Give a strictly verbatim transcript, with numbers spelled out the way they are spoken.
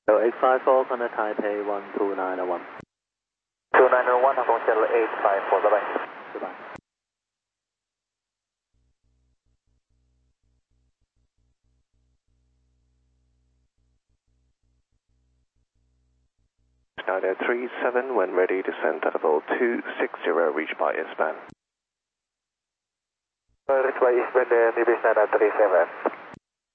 So eight five four, contact Taipei one two nine one. two nine one, Hong Kong Shuttle eight five four, bye-bye. Goodbye. Schneider three seven, when ready, descend at level two six zero, reach by S-band. Uh, reach by S-band, uh, Schneider three seven.